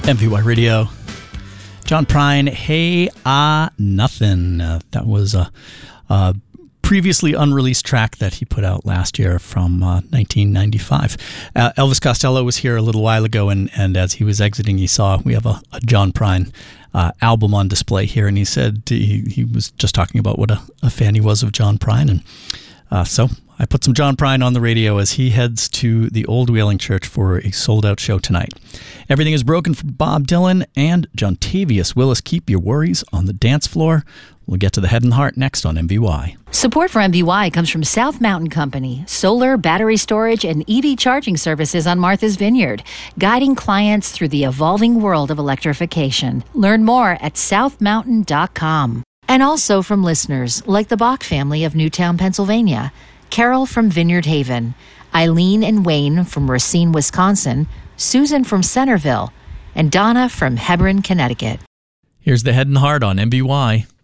MVY Radio. John Prine, Hey Nothing. That was a previously unreleased track that he put out last year from 1995. Elvis Costello was here a little while ago, and as he was exiting, he saw we have a John Prine album on display here, and he said he was just talking about what a fan he was of John Prine, and so I put some John Prine on the radio as he heads to the Old Whaling Church for a sold-out show tonight. Everything is Broken for Bob Dylan and Jontavius Willis. Keep your worries on the dance floor. We'll get to the head and heart next on MVY. Support for MVY comes from South Mountain Company, solar, battery storage, and EV charging services on Martha's Vineyard, guiding clients through the evolving world of electrification. Learn more at southmountain.com. And also from listeners like the Bach family of Newtown, Pennsylvania, Carol from Vineyard Haven, Eileen and Wayne from Racine, Wisconsin, Susan from Centerville, and Donna from Hebron, Connecticut. Here's the head and heart on MVY.